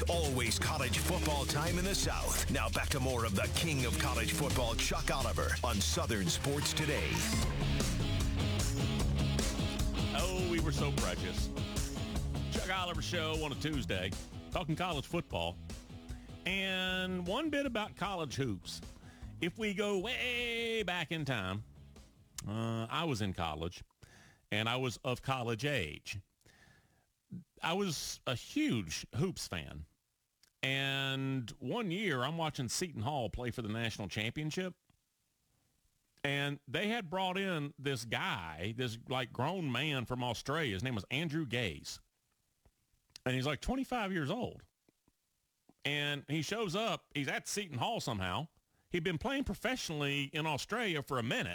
It's always college football time in the South. Now back to more of the king of college football, Chuck Oliver, on Southern Sports Today. Oh, we were so precious. Chuck Oliver Show on a Tuesday, talking college football. And one bit about college hoops. If we go way back in time, I was in college, and I was of college age. I was a huge hoops fan. And one year, I'm watching Seton Hall play for the national championship. And they had brought in this guy, this like grown man from Australia. His name was Andrew Gaze. And he's like 25 years old. And he shows up. He's at Seton Hall somehow. He'd been playing professionally in Australia for a minute.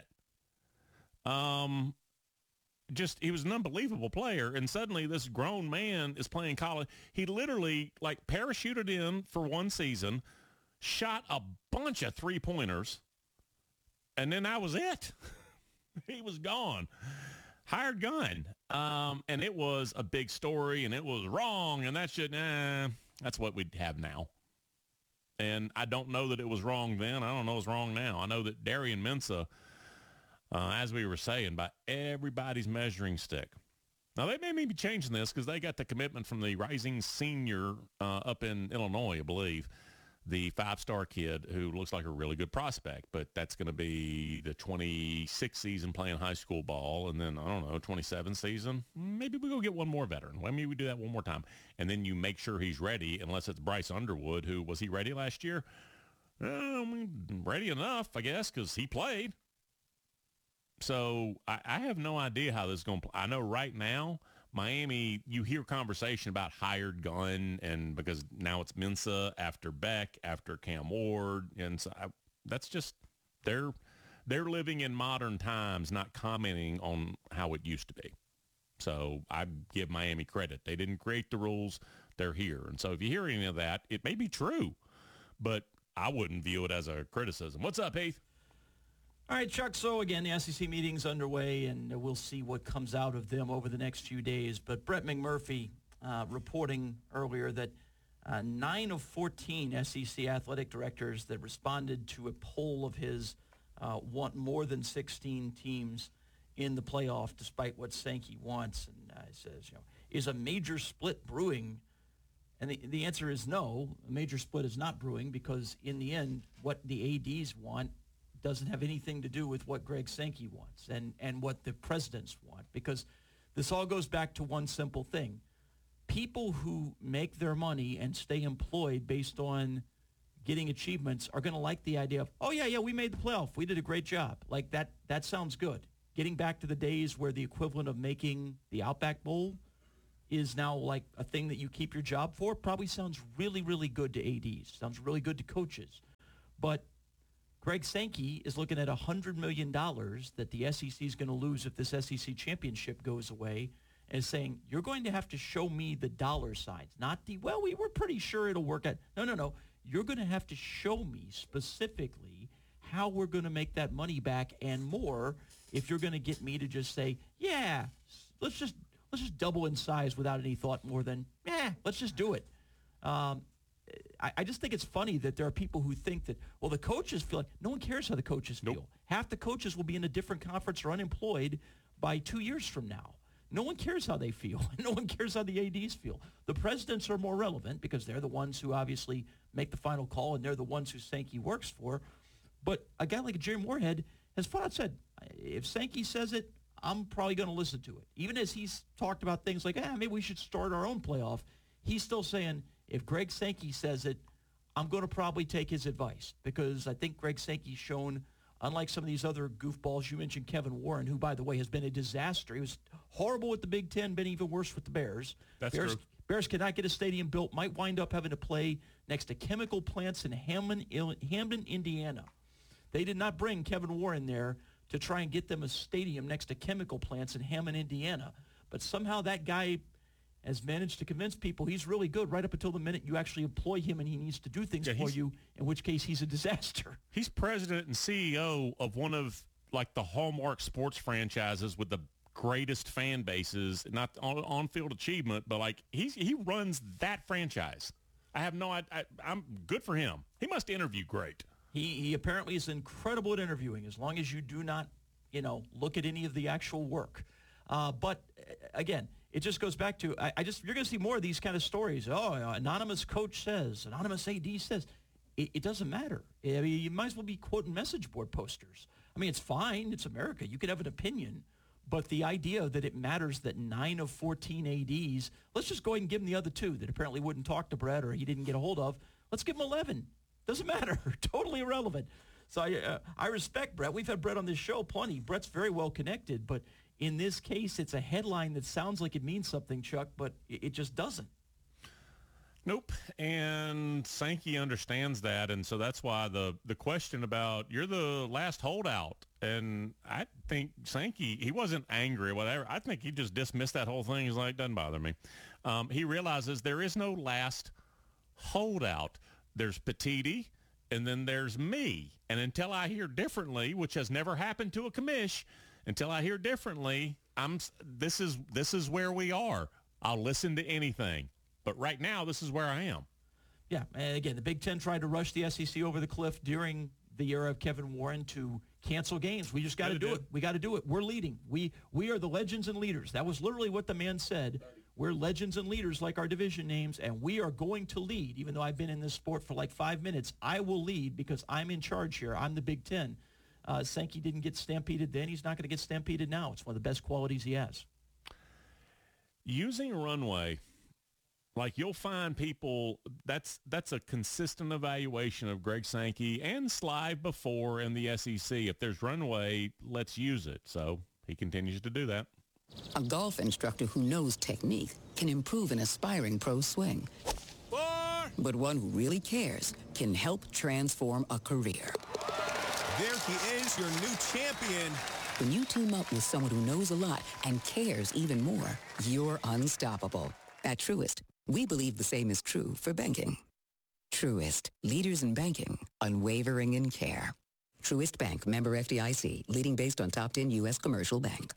He was an unbelievable player. And suddenly this grown man is playing college. He literally like parachuted in for one season, shot a bunch of three-pointers, and then that was it. He was gone. Hired gun. And it was a big story, and it was wrong, and that's what we'd have now. And I don't know that it was wrong then. I don't know it's wrong now. I know that Darian Mensah, as we were saying, by everybody's measuring stick. Now, they may be changing this because they got the commitment from the rising senior up in Illinois, I believe, the five-star kid who looks like a really good prospect, but that's going to be the 26th season playing high school ball, and then, I don't know, 27th season. Maybe we go get one more veteran. Maybe we do that one more time, and then you make sure he's ready, unless it's Bryce Underwood, who, was he ready last year? Ready enough, I guess, because he played. So I have no idea how this is going to play. I know right now, Miami, you hear conversation about hired gun, and because now it's Mensah after Beck, after Cam Ward, and so that's just they're living in modern times, not commenting on how it used to be. So I give Miami credit. They didn't create the rules. They're here. And so if you hear any of that, it may be true, but I wouldn't view it as a criticism. What's up, Heath? All right, Chuck, so again, the SEC meeting's underway, and we'll see what comes out of them over the next few days. But Brett McMurphy reporting earlier that 9 of 14 SEC athletic directors that responded to a poll of his want more than 16 teams in the playoff, despite what Sankey wants. And he says, is a major split brewing? And the answer is no. A major split is not brewing because, in the end, what the ADs want doesn't have anything to do with what Greg Sankey wants and what the presidents want, because this all goes back to one simple thing. People who make their money and stay employed based on getting achievements are going to like the idea of, oh, yeah, we made the playoff. We did a great job. Like that sounds good. Getting back to the days where the equivalent of making the Outback Bowl is now like a thing that you keep your job for probably sounds really, really good to ADs. Sounds really good to coaches. But Greg Sankey is looking at $100 million that the SEC is going to lose if this SEC championship goes away, and is saying, you're going to have to show me the dollar signs, not we were pretty sure it'll work out. No. You're going to have to show me specifically how we're going to make that money back and more if you're going to get me to just say, yeah, let's just double in size without any thought more than, let's just do it. I just think it's funny that there are people who think that, well, the coaches feel like no one cares how the coaches feel. Nope. Half the coaches will be in a different conference or unemployed by 2 years from now. No one cares how they feel. No one cares how the ADs feel. The presidents are more relevant because they're the ones who obviously make the final call, and they're the ones who Sankey works for. But a guy like Jerry Moorhead has flat out said, if Sankey says it, I'm probably going to listen to it. Even as he's talked about things like, maybe we should start our own playoff, he's still saying, if Greg Sankey says it, I'm going to probably take his advice, because I think Greg Sankey's shown, unlike some of these other goofballs, you mentioned Kevin Warren, who, by the way, has been a disaster. He was horrible with the Big Ten, been even worse with the Bears. That's true. Bears cannot get a stadium built, might wind up having to play next to chemical plants in Hamden, Indiana. They did not bring Kevin Warren there to try and get them a stadium next to chemical plants in Hammond, Indiana. But somehow that guy has managed to convince people he's really good right up until the minute you actually employ him and he needs to do things for you, in which case he's a disaster. He's president and CEO of one of, like, the hallmark sports franchises with the greatest fan bases, not on-field achievement, but, like, he runs that franchise. I have no idea. I'm good for him. He must interview great. He apparently is incredible at interviewing, as long as you do not, look at any of the actual work. But again, it just goes back to you're going to see more of these kind of stories. Oh, anonymous coach says, anonymous AD says. It doesn't matter. I mean, you might as well be quoting message board posters. I mean, it's fine. It's America. You could have an opinion. But the idea that it matters that 9 of 14 ADs, let's just go ahead and give him the other 2 that apparently wouldn't talk to Brett or he didn't get a hold of. Let's give him 11. Doesn't matter. Totally irrelevant. So I respect Brett. We've had Brett on this show plenty. Brett's very well connected. But in this case, it's a headline that sounds like it means something, Chuck, but it just doesn't. Nope. And Sankey understands that. And so that's why the question about you're the last holdout. And I think Sankey, he wasn't angry or whatever. I think he just dismissed that whole thing. He's like, doesn't bother me. He realizes there is no last holdout. There's Petiti, and then there's me. And until I hear differently, which has never happened to a commish, until I hear differently, this is where we are. I'll listen to anything. But right now, this is where I am. Yeah, and again, the Big Ten tried to rush the SEC over the cliff during the era of Kevin Warren to cancel games. We just got to do it. We got to do it. We're leading. We are the legends and leaders. That was literally what the man said. We're legends and leaders like our division names, and we are going to lead. Even though I've been in this sport for like 5 minutes, I will lead because I'm in charge here. I'm the Big Ten. Sankey didn't get stampeded then. He's not going to get stampeded now. It's one of the best qualities he has. Using runway. Like you'll find people, that's a consistent evaluation of Greg Sankey and Slive before in the SEC. If there's runway, let's use it. So he continues to do that. A golf instructor who knows technique can improve an aspiring pro's swing. But one who really cares can help transform a career. There he is, your new champion. When you team up with someone who knows a lot and cares even more, you're unstoppable. At Truist, we believe the same is true for banking. Truist, leaders in banking, unwavering in care. Truist Bank, member FDIC, leading based on top 10 U.S. commercial bank.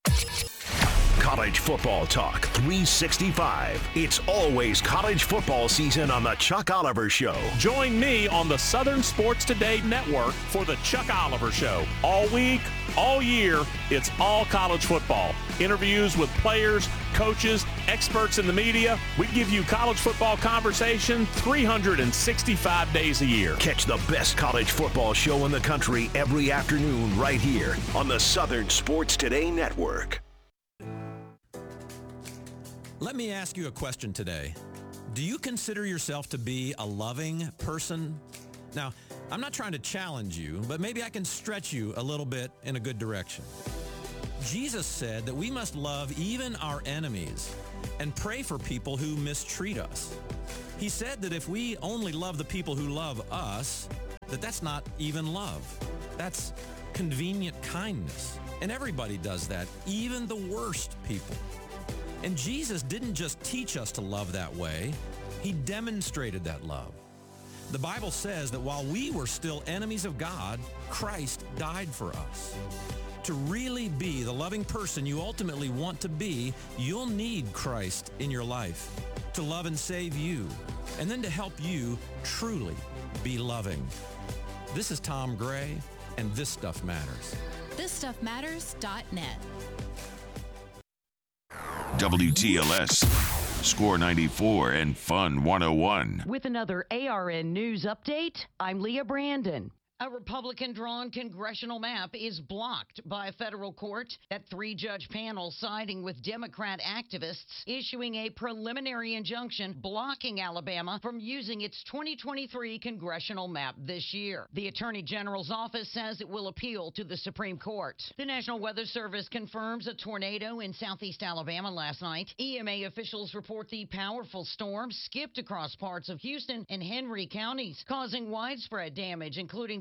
College football talk 365. It's always college football season on the Chuck Oliver Show. Join me on the Southern Sports Today Network for the Chuck Oliver Show. All week, all year, it's all college football. Interviews with players, coaches, experts in the media. We give you college football conversation 365 days a year. Catch the best college football show in the country every afternoon right here on the Southern Sports Today Network. Let me ask you a question today. Do you consider yourself to be a loving person? Now, I'm not trying to challenge you, but maybe I can stretch you a little bit in a good direction. Jesus said that we must love even our enemies and pray for people who mistreat us. He said that if we only love the people who love us, that's not even love. That's convenient kindness. And everybody does that, even the worst people. And Jesus didn't just teach us to love that way. He demonstrated that love. The Bible says that while we were still enemies of God, Christ died for us. To really be the loving person you ultimately want to be, you'll need Christ in your life to love and save you, and then to help you truly be loving. This is Tom Gray, and This Stuff Matters. ThisStuffMatters.net. WTLS, Score 94 and Fun 101. With another ARN News update, I'm Leah Brandon. A Republican-drawn congressional map is blocked by a federal court. That 3-judge panel siding with Democrat activists, issuing a preliminary injunction blocking Alabama from using its 2023 congressional map this year. The Attorney General's office says it will appeal to the Supreme Court. The National Weather Service confirms a tornado in southeast Alabama last night. EMA officials report the powerful storm skipped across parts of Houston and Henry counties, causing widespread damage, including the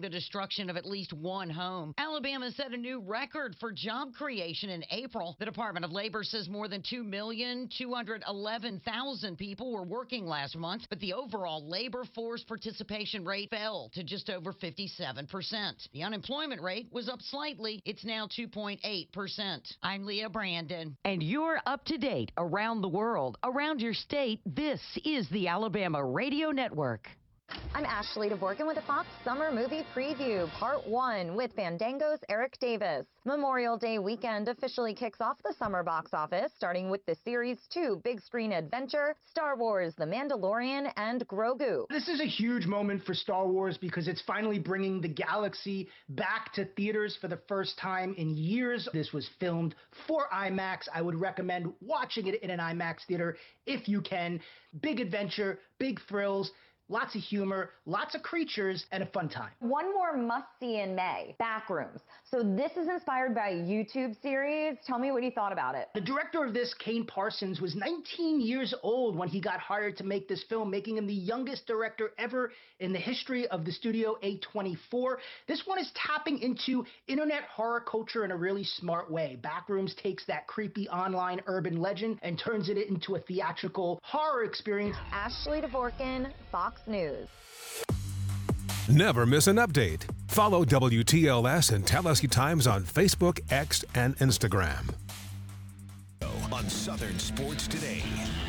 the destruction of at least one home. Alabama set a new record for job creation in April. The Department of Labor says more than 2,211,000 people were working last month, but the overall labor force participation rate fell to just over 57%. The unemployment rate was up slightly. It's now 2.8%. I'm Leah Brandon. And you're up to date around the world, around your state. This is the Alabama Radio Network. I'm Ashley Dvorkin with a Fox Summer Movie Preview, Part 1 with Fandango's Eric Davis. Memorial Day weekend officially kicks off the summer box office, starting with the Series 2 big screen adventure, Star Wars, The Mandalorian, and Grogu. This is a huge moment for Star Wars because it's finally bringing the galaxy back to theaters for the first time in years. This was filmed for IMAX. I would recommend watching it in an IMAX theater if you can. Big adventure, big thrills. Lots of humor, lots of creatures, and a fun time. One more must-see in May, Backrooms. So this is inspired by a YouTube series. Tell me what you thought about it. The director of this, Kane Parsons, was 19 years old when he got hired to make this film, making him the youngest director ever in the history of the studio A24. This one is tapping into internet horror culture in a really smart way. Backrooms takes that creepy online urban legend and turns it into a theatrical horror experience. Ashley Dvorkin, Fox News. Never miss an update. Follow WTLS and Tallahassee Times on Facebook, X, and Instagram. On Southern Sports Today.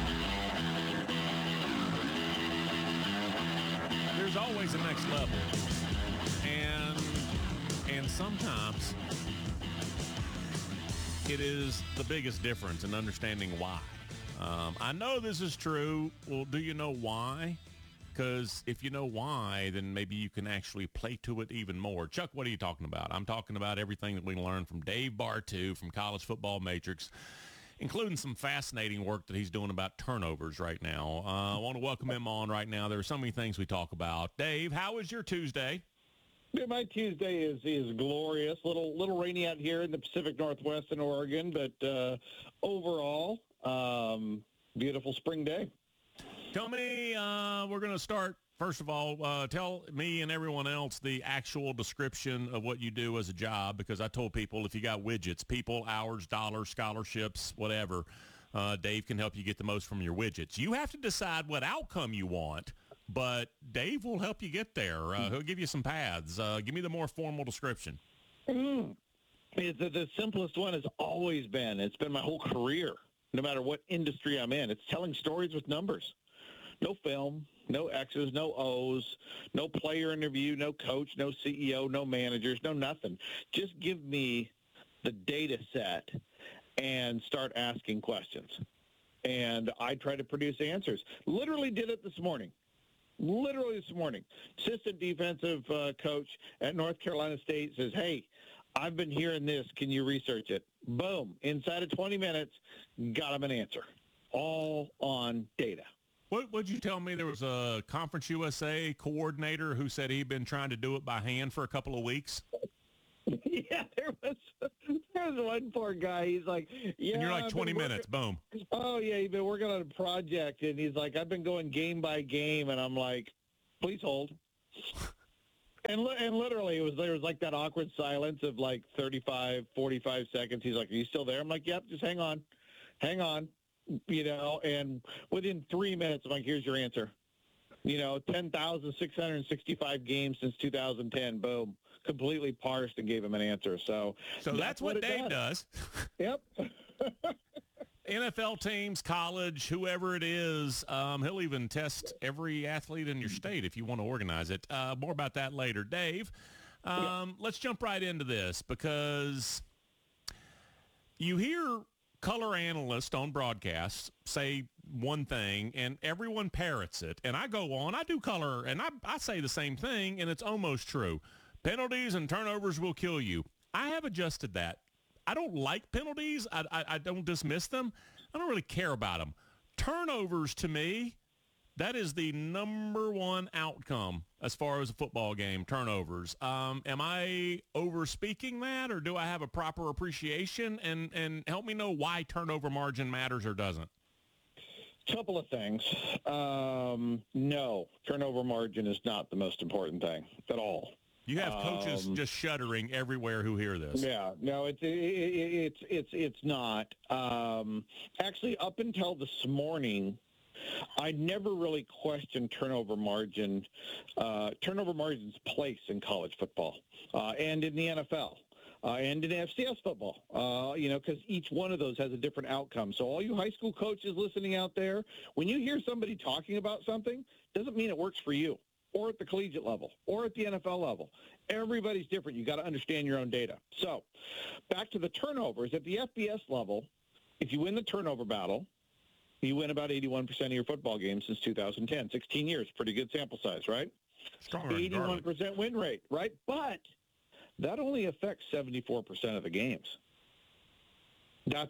There's always a next level. And sometimes it is the biggest difference in understanding why. I know this is true. Well, do you know why? Because if you know why, then maybe you can actually play to it even more. Chuck, what are you talking about? I'm talking about everything that we learned from Dave Bartu from College Football Matrix, including some fascinating work that he's doing about turnovers right now. I want to welcome him on right now. There are so many things we talk about. Dave, how was your Tuesday? Yeah, my Tuesday is glorious. Little rainy out here in the Pacific Northwest in Oregon, but overall, beautiful spring day. Tell me, we're going to start, first of all, tell me and everyone else the actual description of what you do as a job, because I told people if you got widgets, people, hours, dollars, scholarships, whatever, Dave can help you get the most from your widgets. You have to decide what outcome you want, but Dave will help you get there. He'll give you some paths. Give me the more formal description. The simplest one has always been, it's been my whole career, no matter what industry I'm in. It's telling stories with numbers. No film, no X's, no O's, no player interview, no coach, no CEO, no managers, no nothing. Just give me the data set and start asking questions. And I try to produce answers. Literally did it this morning. Assistant defensive coach at North Carolina State says, hey, I've been hearing this. Can you research it? Boom. Inside of 20 minutes, got him an answer. All on data. What would you tell me? There was a Conference USA coordinator who said he'd been trying to do it by hand for a couple of weeks. Yeah, there was one poor guy. He's like, yeah. And you're like 20 minutes, boom. Oh, yeah, he's been working on a project, and he's like, I've been going game by game, and I'm like, please hold. And literally, there was like that awkward silence of like 35, 45 seconds. He's like, are you still there? I'm like, yep, just hang on. You know, and within 3 minutes, I'm like, here's your answer. 10,665 games since 2010. Boom. Completely parsed and gave him an answer. So that's what Dave does. Yep. NFL teams, college, whoever it is, he'll even test every athlete in your state if you want to organize it. More about that later. Dave, let's jump right into this because you hear color analysts on broadcasts say one thing and everyone parrots it. And I go on, I do color, and I say the same thing, and it's almost true. Penalties and turnovers will kill you. I have adjusted that. I don't like penalties. I don't dismiss them. I don't really care about them. Turnovers, to me, that is the number one outcome as far as a football game, turnovers. Am I over-speaking that, or do I have a proper appreciation? And help me know why turnover margin matters or doesn't. Couple of things. No, turnover margin is not the most important thing at all. You have coaches just shuddering everywhere who hear this. Yeah, no, it's not. Actually, up until this morning, I never really questioned turnover margin's place in college football and in the NFL. And in FCS football, because each one of those has a different outcome. So all you high school coaches listening out there, when you hear somebody talking about something, doesn't mean it works for you or at the collegiate level or at the NFL level. Everybody's different. You got to understand your own data. So back to the turnovers. At the FBS level, if you win the turnover battle, you win about 81% of your football games since 2010. 16 years, pretty good sample size, right? 81% win rate, right? But that only affects 74% of the games. So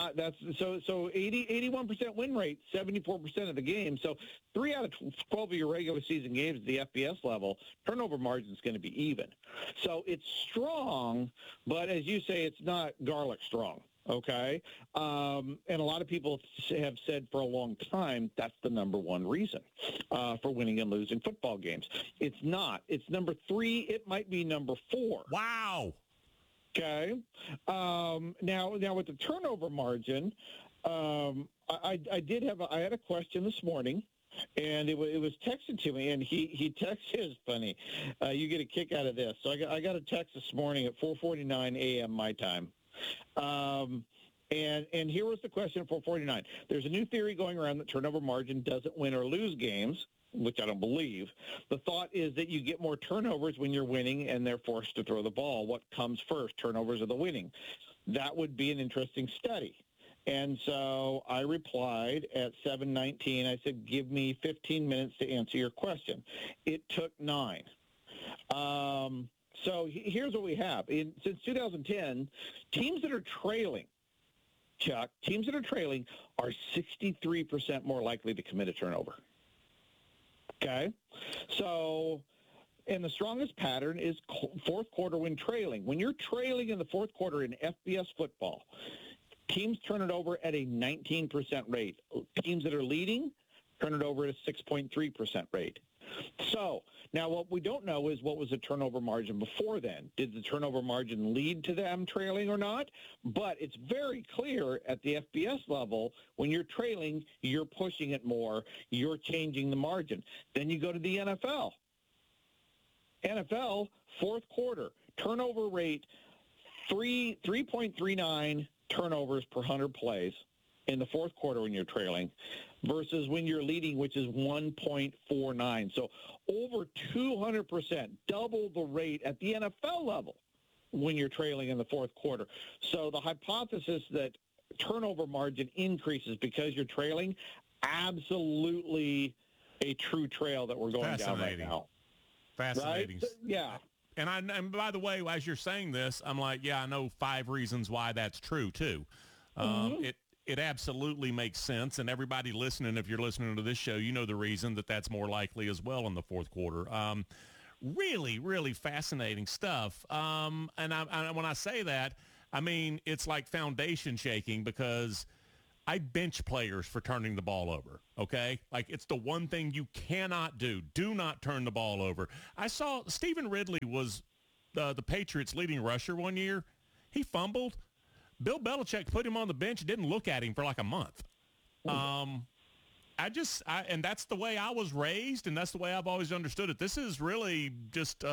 81% win rate, 74% of the games. So 3 out of 12 of your regular season games at the FBS level, turnover margin is going to be even. So it's strong, but as you say, it's not garlic strong. Okay. And a lot of people have said for a long time that's the number one reason for winning and losing football games. It's not. It's number 3. It might be number 4. Wow. Okay. Now with the turnover margin, I had a question this morning. And it was texted to me, and he texted. It's funny. You get a kick out of this. So I got a text this morning at 4:49 a.m. my time. And here was the question at 4:49. There's a new theory going around that turnover margin doesn't win or lose games, which I don't believe. The thought is that you get more turnovers when you're winning and they're forced to throw the ball. What comes first, turnovers or the winning? That would be an interesting study. And so I replied at 7:19. I said, give me 15 minutes to answer your question. It took 9. So here's what we have. Since 2010, teams that are trailing, Chuck, teams that are trailing are 63% more likely to commit a turnover. Okay? So, and the strongest pattern is fourth quarter when trailing. When you're trailing in the fourth quarter in FBS football, teams turn it over at a 19% rate. Teams that are leading turn it over at a 6.3% rate. So now what we don't know is what was the turnover margin before then. Did the turnover margin lead to them trailing or not? But it's very clear at the FBS level, when you're trailing, you're pushing it more. You're changing the margin. Then you go to the NFL. NFL, fourth quarter, turnover rate, 3.39 turnovers per 100 plays in the fourth quarter when you're trailing versus when you're leading, which is 1.49. So over 200%, double the rate at the NFL level when you're trailing in the fourth quarter. So the hypothesis that turnover margin increases because you're trailing, absolutely a true trail that we're going down right now. Fascinating. Right? Yeah. And by the way, as you're saying this, I'm like, yeah, I know 5 reasons why that's true too. It absolutely makes sense. And everybody listening, if you're listening to this show, you know the reason that's more likely as well in the fourth quarter. Really, really fascinating stuff. And when I say that, I mean, it's like foundation shaking because I bench players for turning the ball over, okay? Like, it's the one thing you cannot do. Do not turn the ball over. I saw Stephen Ridley was the Patriots' leading rusher one year. He fumbled. Bill Belichick put him on the bench and didn't look at him for like a month. And that's the way I was raised, and that's the way I've always understood it. This is really just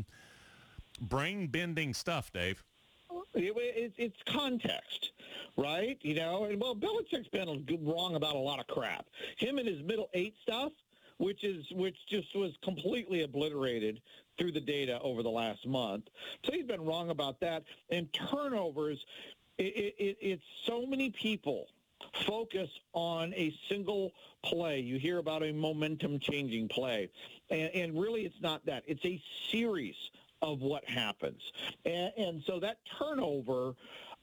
brain-bending stuff, Dave. It's context, right? You know, and well, Belichick's been wrong about a lot of crap. Him and his middle 8 stuff, which just was completely obliterated through the data over the last month. So he's been wrong about that. And turnovers, it's so many people focus on a single play. You hear about a momentum-changing play. And really it's not that. It's a series of what happens. And so that turnover,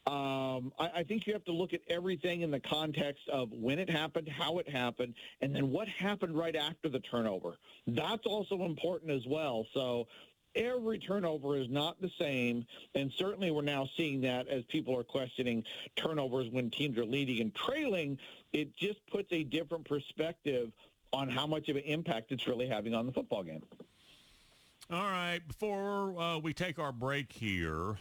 I think you have to look at everything in the context of when it happened, how it happened, and then what happened right after the turnover. That's also important as well. So every turnover is not the same, and certainly we're now seeing that as people are questioning turnovers when teams are leading and trailing. It just puts a different perspective on how much of an impact it's really having on the football game. All right, before we take our break here,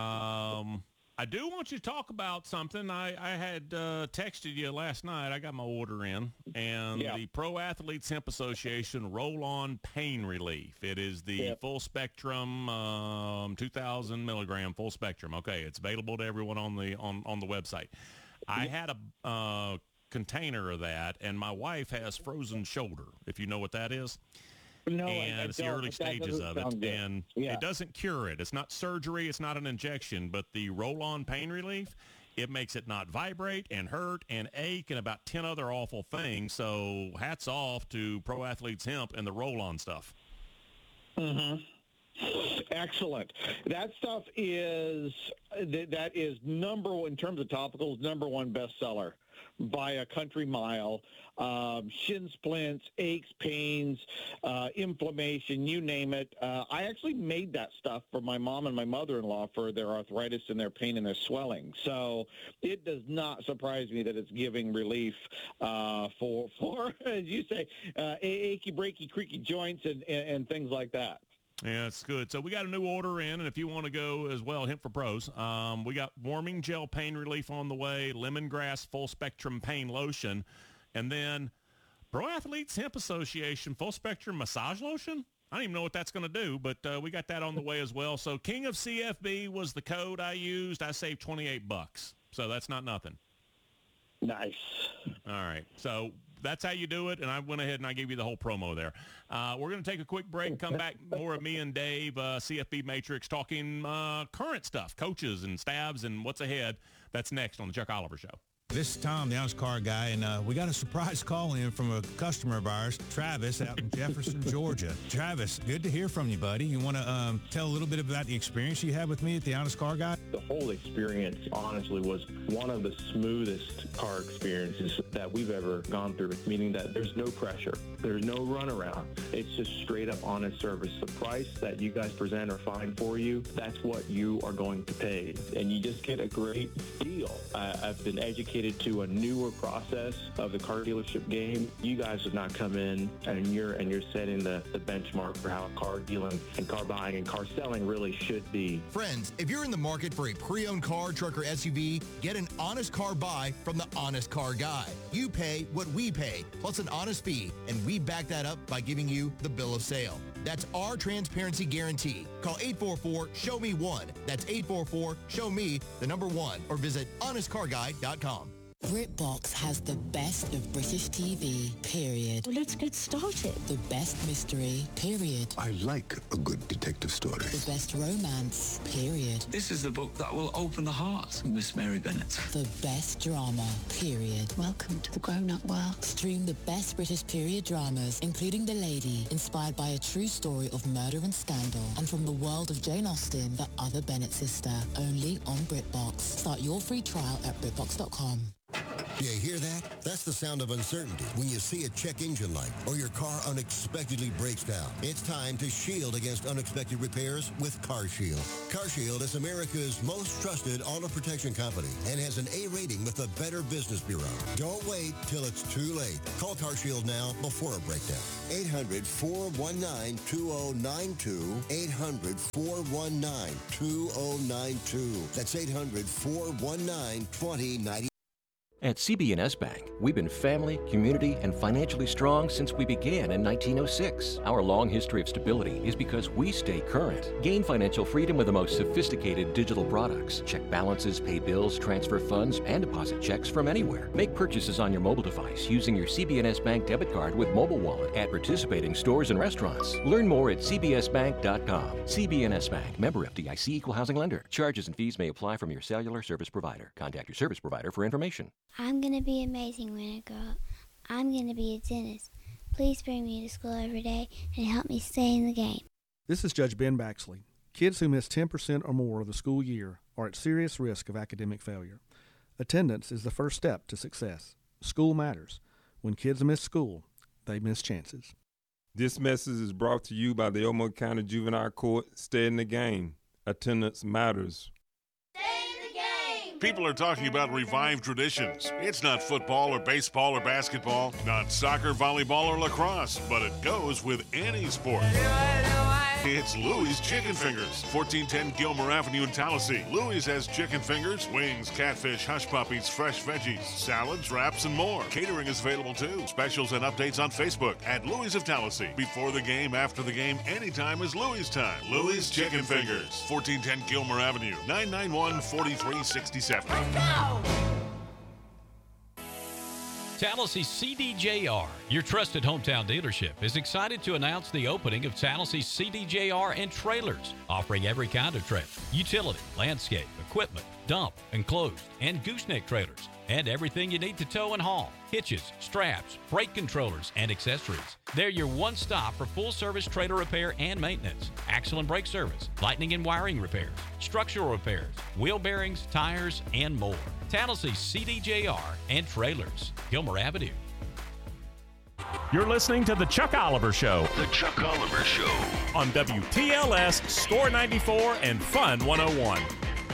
I do want you to talk about something. I had texted you last night. I got my order in, and the Pro Athletes Hemp Association Roll-On Pain Relief. It is the full spectrum, 2,000 milligram full spectrum. Okay, it's available to everyone on the website. I had a container of that, and my wife has frozen shoulder, if you know what that is. No, and it's the early stages of it, and it doesn't cure it. It's not surgery. It's not an injection, but the roll-on pain relief, it makes it not vibrate and hurt and ache and about 10 other awful things. So hats off to Pro Athletes Hemp and the roll-on stuff. Mm-hmm. Excellent. That stuff is number one in terms of topicals, number one bestseller by a country mile. Shin splints, aches, pains, inflammation, you name it. I actually made that stuff for my mom and my mother-in-law for their arthritis and their pain and their swelling. So it does not surprise me that it's giving relief for as you say, achy, breaky, creaky joints and things like that. Yeah, it's good. So we got a new order in, and if you want to go as well, Hemp for Pros, we got warming gel pain relief on the way, lemongrass full spectrum pain lotion, and then Pro Athletes Hemp Association full spectrum massage lotion. I don't even know what that's going to do, but we got that on the way as well. So King of CFB was the code I used. I saved $28, so that's not nothing. Nice. All right. So that's how you do it, and I went ahead and I gave you the whole promo there. We're going to take a quick break, come back, more of me and Dave, CFB Matrix, talking current stuff, coaches and staffs and what's ahead. That's next on the Chuck Oliver Show. This is Tom, the Honest Car Guy, and we got a surprise call in from a customer of ours, Travis, out in Jefferson, Georgia. Travis, good to hear from you, buddy. You want to tell a little bit about the experience you had with me at the Honest Car Guy? The whole experience, honestly, was one of the smoothest car experiences that we've ever gone through, meaning that there's no pressure. There's no runaround. It's just straight up honest service. The price that you guys present or find for you, that's what you are going to pay. And you just get a great deal. I've been educated to a newer process of the car dealership game. You guys have not come in and you're setting the benchmark for how car dealing and car buying and car selling really should be. Friends, if you're in the market for a pre-owned car, truck, or SUV, get an honest car buy from the Honest Car Guy. You pay what we pay, plus an honest fee, and we back that up by giving you the bill of sale. That's our transparency guarantee. Call 844-SHOW-ME-1. That's 844-SHOW-ME, the number 1, or visit honestcarguy.com. BritBox has the best of British TV, period. Well, let's get started. The best mystery, period. I like a good detective story. The best romance, period. This is the book that will open the heart of Miss Mary Bennet. The best drama, period. Welcome to the grown-up world. Stream the best British period dramas, including The Lady, inspired by a true story of murder and scandal, and from the world of Jane Austen, the other Bennet sister, only on BritBox. Start your free trial at BritBox.com. You hear that? That's the sound of uncertainty when you see a check engine light or your car unexpectedly breaks down. It's time to shield against unexpected repairs with CarShield. CarShield is America's most trusted auto protection company and has an A rating with the Better Business Bureau. Don't wait till it's too late. Call CarShield now before a breakdown. 800-419-2092. 800-419-2092. That's 800-419-2092. At CB&S Bank, we've been family, community, and financially strong since we began in 1906. Our long history of stability is because we stay current. Gain financial freedom with the most sophisticated digital products. Check balances, pay bills, transfer funds, and deposit checks from anywhere. Make purchases on your mobile device using your CB&S Bank debit card with mobile wallet at participating stores and restaurants. Learn more at cbsbank.com. CB&S Bank, member FDIC, equal housing lender. Charges and fees may apply from your cellular service provider. Contact your service provider for information. I'm going to be amazing when I grow up. I'm going to be a dentist. Please bring me to school every day and help me stay in the game. This is Judge Ben Baxley. Kids who miss 10% or more of the school year are at serious risk of academic failure. Attendance is the first step to success. School matters. When kids miss school, they miss chances. This message is brought to you by the Elmo County Juvenile Court. Stay in the game. Attendance matters. People are talking about revived traditions. It's not football or baseball or basketball, not soccer, volleyball, or lacrosse, but it goes with any sport. It's Louie's Chicken Fingers, 1410 Gilmer Avenue in Tallahassee. Louie's has chicken fingers, wings, catfish, hush puppies, fresh veggies, salads, wraps, and more. Catering is available too. Specials and updates on Facebook at Louie's of Tallahassee. Before the game, after the game, anytime is Louie's time. Louie's Chicken Fingers, 1410 Gilmer Avenue, 991-4367. Let's go! Tallahassee CDJR, your trusted hometown dealership, is excited to announce the opening of Tallahassee CDJR and Trailers, offering every kind of trailer, utility, landscape, equipment, dump, enclosed, and gooseneck trailers, and everything you need to tow and haul, hitches, straps, brake controllers, and accessories. They're your one-stop for full-service trailer repair and maintenance, axle and brake service, lightning and wiring repairs, structural repairs, wheel bearings, tires, and more. Tallahassee CDJR and Trailers, Gilmer Avenue. You're listening to The Chuck Oliver Show. The Chuck Oliver Show. On WTLS, Score 94 and Fun 101.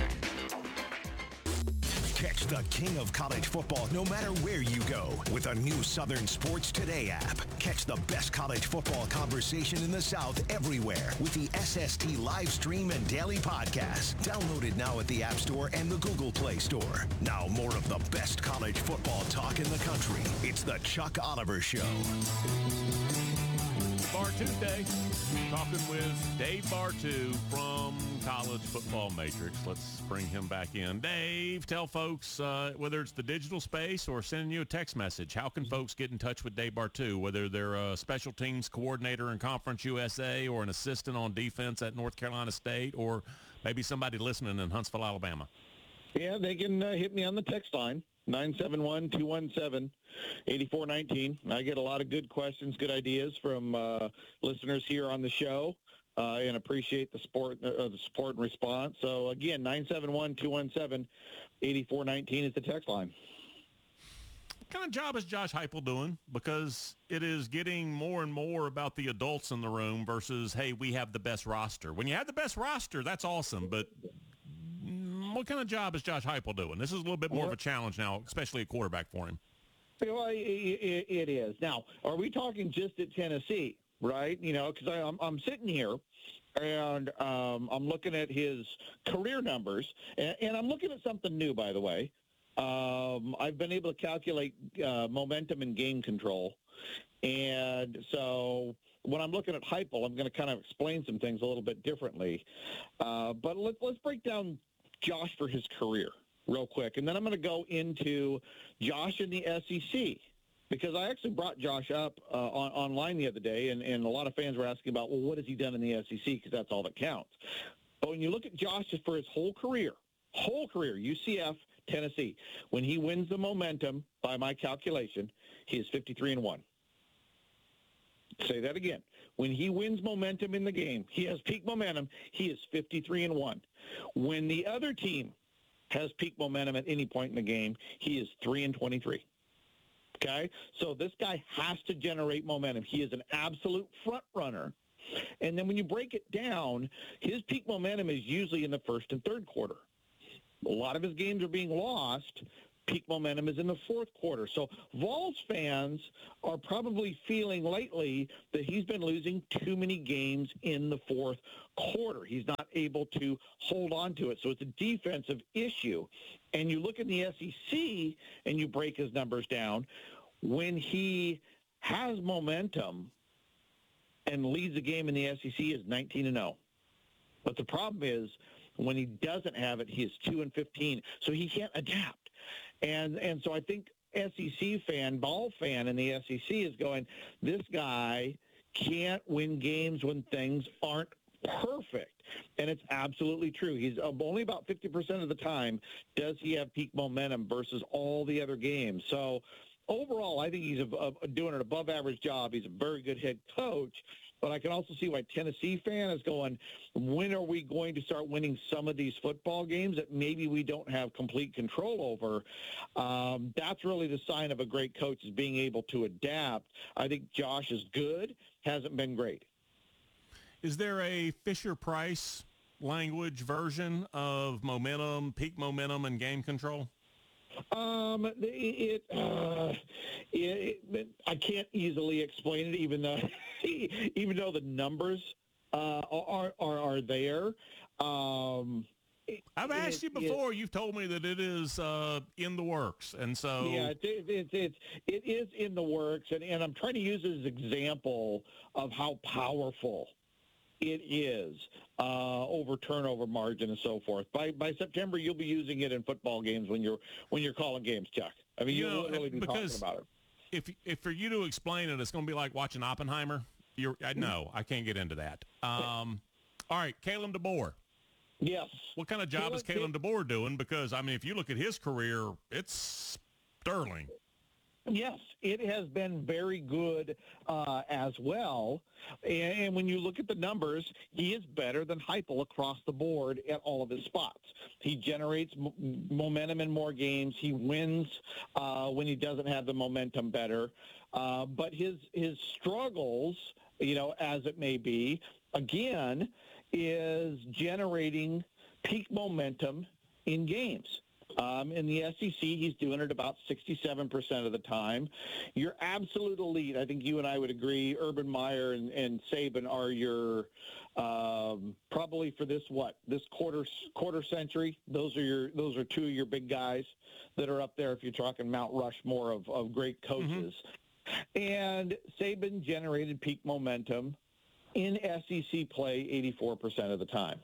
Catch the king of college football no matter where you go with a new Southern Sports Today app. Catch the best college football conversation in the South everywhere with the SST live stream and daily podcast. Download it now at the App Store and the Google Play Store. Now more of the best college football talk in the country. It's the Chuck Oliver Show. Bar Tuesday, talking with Dave Bartu from College Football Matrix. Let's bring him back in. Dave, tell folks, whether it's the digital space or sending you a text message, how can folks get in touch with Dave Bartu, whether they're a special teams coordinator in Conference USA or an assistant on defense at North Carolina State, or maybe somebody listening in Huntsville, Alabama? Yeah, they can hit me on the text line, 971-217-8419. I get a lot of good questions, good ideas from listeners here on the show, and appreciate the support and response. So, again, 971-217-8419 is the text line. What kind of job is Josh Heupel doing? Because it is getting more and more about the adults in the room versus, hey, we have the best roster. When you have the best roster, that's awesome, but what kind of job is Josh Heupel doing? This is a little bit more of a challenge now, especially a quarterback for him. Well, it is. Now, are we talking just at Tennessee, right? You know, because I'm sitting here, and I'm looking at his career numbers, and I'm looking at something new, by the way. I've been able to calculate momentum and game control, and so when I'm looking at Heupel, I'm going to kind of explain some things a little bit differently. But let's break down Josh for his career real quick, and then I'm going to go into Josh in the SEC, because I actually brought Josh up online the other day, and a lot of fans were asking about, well, what has he done in the SEC, because that's all that counts. But when you look at Josh for his whole career, UCF, Tennessee, when he wins the momentum, by my calculation, he is 53-1. Say that again. When he wins momentum in the game, he has peak momentum, he is 53-1. When the other team has peak momentum at any point in the game, he is 3-23. Okay? So this guy has to generate momentum. He is an absolute front runner. And then when you break it down, his peak momentum is usually in the first and third quarter. A lot of his games are being lost. Peak momentum is in the fourth quarter. So Vols fans are probably feeling lately that he's been losing too many games in the fourth quarter. He's not able to hold on to it. So it's a defensive issue. And you look at the SEC and you break his numbers down. When he has momentum and leads a game in the SEC is 19-0. But the problem is when he doesn't have it, he is 2-15. So he can't adapt. And so I think SEC fan, ball fan in the SEC is going, this guy can't win games when things aren't perfect. And it's absolutely true. He's only about 50% of the time does he have peak momentum versus all the other games. So overall, I think he's doing an above-average job. He's a very good head coach. But I can also see why Tennessee fan is going, when are we going to start winning some of these football games that maybe we don't have complete control over? That's really the sign of a great coach, is being able to adapt. I think Josh is good, hasn't been great. Is there a Fisher-Price language version of momentum, peak momentum, and game control? I can't easily explain it, even though the numbers are there. I've asked you before. You've told me that it is in the works, and so yeah, it is in the works, and I'm trying to use it as an example of how powerful it is over turnover margin and so forth. By September, you'll be using it in football games when you're calling games, Chuck. I mean, you'll literally be talking about it. If for you to explain it, it's going to be like watching Oppenheimer. No, I can't get into that. All right, Kalen DeBoer. Yes. What kind of job is Kalen DeBoer doing? Because, I mean, if you look at his career, it's sterling. Yes, it has been very good as well. And when you look at the numbers, he is better than Heupel across the board at all of his spots. He generates momentum in more games. He wins when he doesn't have the momentum better. But his struggles, as it may be, again, is generating peak momentum in games. In the SEC, he's doing it about 67% of the time. Your absolute elite, I think you and I would agree, Urban Meyer and Saban are your probably for this quarter century. Those are two of your big guys that are up there if you're talking Mount Rushmore of great coaches. Mm-hmm. And Saban generated peak momentum in SEC play 84% of the time.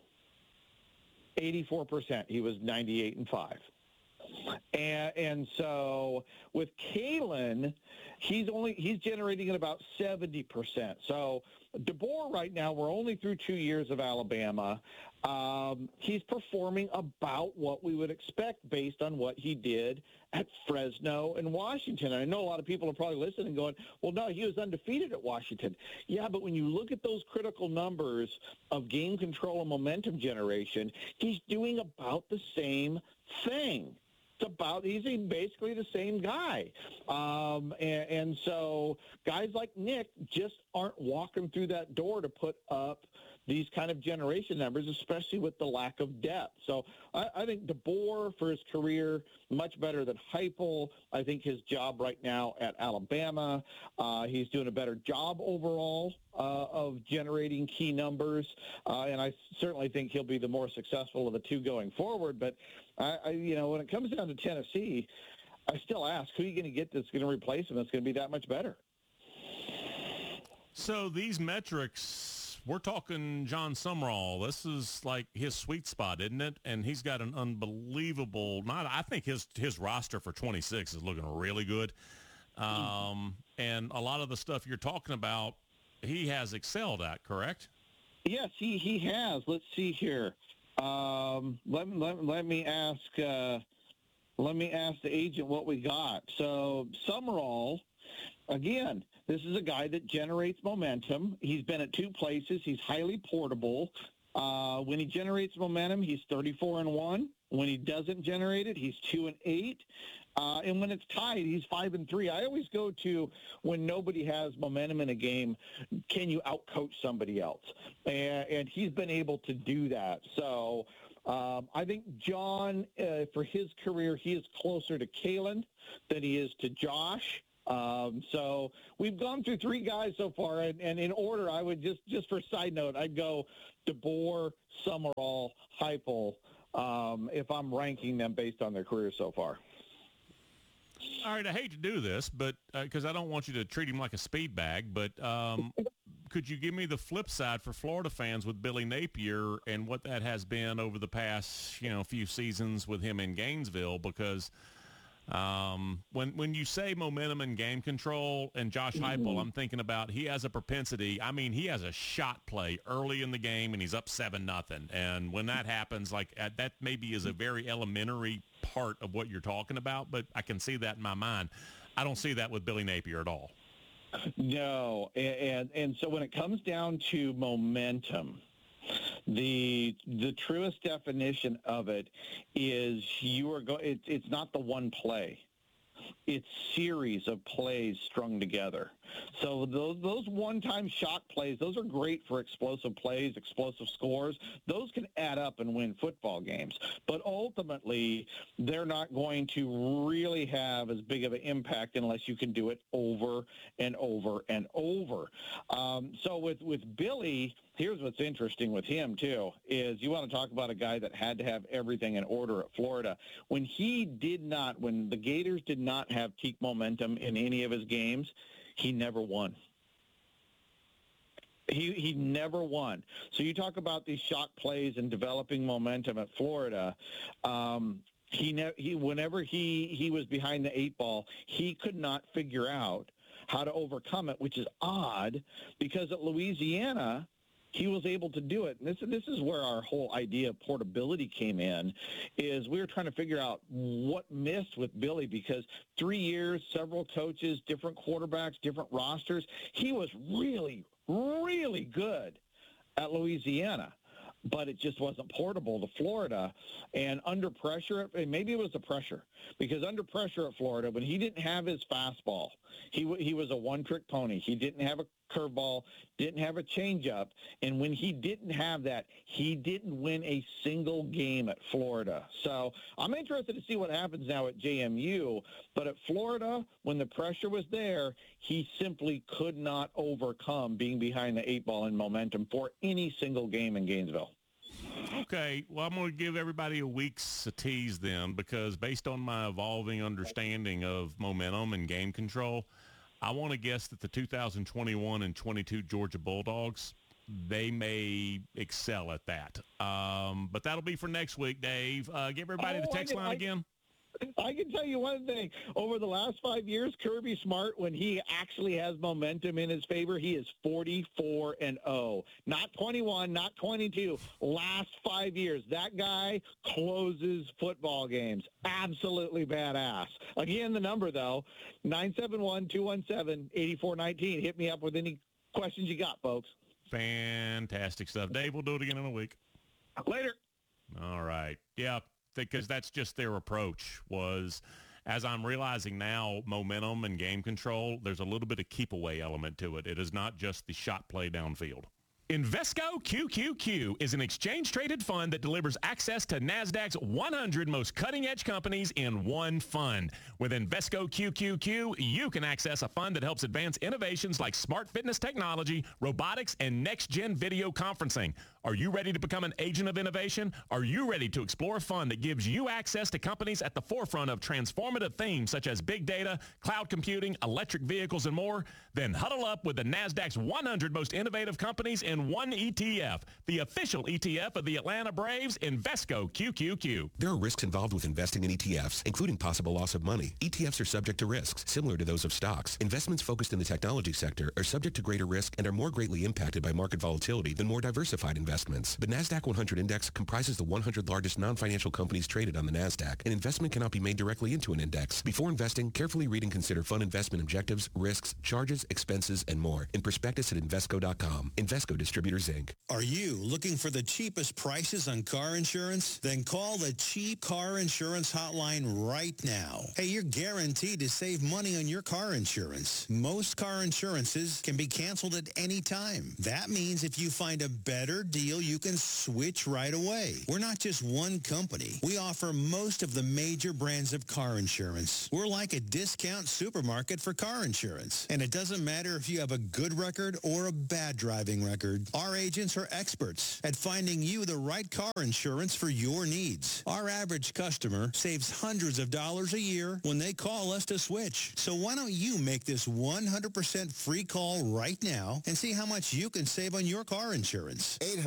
84%. He was 98-5. And so with Kalen, he's generating at about 70%. So DeBoer right now, we're only through 2 years of Alabama. He's performing about what we would expect based on what he did at Fresno and Washington. And I know a lot of people are probably listening going, well, no, he was undefeated at Washington. Yeah, but when you look at those critical numbers of game control and momentum generation, he's doing about the same thing. He's basically the same guy. And so guys like Nick just aren't walking through that door to put up these kind of generation numbers, especially with the lack of depth. So I think DeBoer, for his career, much better than Heupel. I think his job right now at Alabama, he's doing a better job overall of generating key numbers. And I certainly think he'll be the more successful of the two going forward. But, when it comes down to Tennessee, I still ask, who are you going to get that's going to replace him that's going to be that much better? So these metrics, we're talking John Sumrall. This is like his sweet spot, isn't it? And he's got an unbelievable I think his roster for 26 is looking really good. And a lot of the stuff you're talking about, he has excelled at, correct? Yes, he has. Let's see here. Let me ask the agent what we got. So Sumrall, again, this is a guy that generates momentum. He's been at two places. He's highly portable. When he generates momentum, he's 34-1. When he doesn't generate it, he's 2-8. And when it's tied, he's 5-3. I always go to when nobody has momentum in a game, can you outcoach somebody else? And he's been able to do that. So I think John, for his career, he is closer to Kalen than he is to Josh. So we've gone through three guys so far, and in order, I would just for side note, I'd go DeBoer, Sumrall, Heupel, if I'm ranking them based on their careers so far. All right, I hate to do this, but because I don't want you to treat him like a speed bag, but could you give me the flip side for Florida fans with Billy Napier and what that has been over the past, few seasons with him in Gainesville? Because when you say momentum and game control and Josh Heupel, I'm thinking about he has a propensity. I mean, he has a shot play early in the game and he's up 7-0. And when that happens, that maybe is a very elementary part of what you're talking about, but I can see that in my mind. I don't see that with Billy Napier at all. No. And so when it comes down to momentum, the truest definition of it is it's not the one play. It's series of plays strung together. So those one-time shock plays, those are great for explosive plays, explosive scores. Those can add up and win football games. But ultimately, they're not going to really have as big of an impact unless you can do it over and over and over. So with Billy, here's what's interesting with him, too, is you want to talk about a guy that had to have everything in order at Florida. When the Gators did not have peak momentum in any of his games, he never won. He never won. So you talk about these shock plays and developing momentum at Florida. Whenever he was behind the eight ball, he could not figure out how to overcome it, which is odd because at Louisiana, he was able to do it. And this is where our whole idea of portability came in, is we were trying to figure out what missed with Billy because 3 years, several coaches, different quarterbacks, different rosters. He was really, really good at Louisiana, but it just wasn't portable to Florida. And under pressure, and maybe it was the pressure, because under pressure at Florida, when he didn't have his fastball, he was a one-trick pony. He didn't have a curveball, didn't have a changeup, and when he didn't have that, he didn't win a single game at Florida. So I'm interested to see what happens now at JMU, but at Florida, when the pressure was there, he simply could not overcome being behind the eight ball in momentum for any single game in Gainesville. Okay, well, I'm going to give everybody a week's tease then, because based on my evolving understanding of momentum and game control, I want to guess that the 2021 and 22 Georgia Bulldogs, they may excel at that. But that'll be for next week, Dave. Give everybody the text line again. I can tell you one thing. Over the last 5 years, Kirby Smart, when he actually has momentum in his favor, he is 44-0. Not 21, not 22. Last 5 years, that guy closes football games. Absolutely badass. Again, the number, though, 971-217-8419. Hit me up with any questions you got, folks. Fantastic stuff. Dave, we'll do it again in a week. Later. All right. Yeah. Because that's just their approach was, as I'm realizing now, momentum and game control, there's a little bit of keep-away element to it. It is not just the shot play downfield. Invesco QQQ is an exchange-traded fund that delivers access to NASDAQ's 100 most cutting-edge companies in one fund. With Invesco QQQ, you can access a fund that helps advance innovations like smart fitness technology, robotics, and next-gen video conferencing. Are you ready to become an agent of innovation? Are you ready to explore a fund that gives you access to companies at the forefront of transformative themes such as big data, cloud computing, electric vehicles, and more? Then huddle up with the NASDAQ's 100 most innovative companies in one ETF, the official ETF of the Atlanta Braves, Invesco QQQ. There are risks involved with investing in ETFs, including possible loss of money. ETFs are subject to risks, similar to those of stocks. Investments focused in the technology sector are subject to greater risk and are more greatly impacted by market volatility than more diversified investments. The NASDAQ 100 Index comprises the 100 largest non-financial companies traded on the NASDAQ. An investment cannot be made directly into an index. Before investing, carefully read and consider fund investment objectives, risks, charges, expenses, and more in prospectus at Invesco.com. Invesco Distributors, Inc. Are you looking for the cheapest prices on car insurance? Then call the Cheap Car Insurance Hotline right now. Hey, you're guaranteed to save money on your car insurance. Most car insurances can be canceled at any time. That means if you find a better deal, you can switch right away. We're not just one company. We offer most of the major brands of car insurance. We're like a discount supermarket for car insurance. And it doesn't matter if you have a good record or a bad driving record. Our agents are experts at finding you the right car insurance for your needs. Our average customer saves hundreds of dollars a year when they call us to switch. So why don't you make this 100% free call right now and see how much you can save on your car insurance?